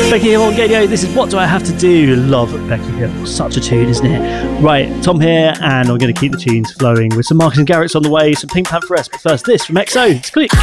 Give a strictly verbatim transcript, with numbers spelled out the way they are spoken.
Becky Hill on Gadio. This is What Do I Have to Do? Love Becky Hill. Such a tune, isn't it? Right, Tom here, and I'm going to keep the tunes flowing with some Marcus and Garrett's on the way, some Pink Pantheress. But first, this from X O. It's Click.